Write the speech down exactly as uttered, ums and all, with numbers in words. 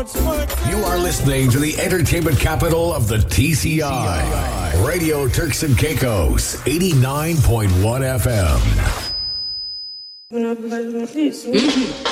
You are listening to the entertainment capital of the T C I. Radio Turks and Caicos, eighty-nine point one F M.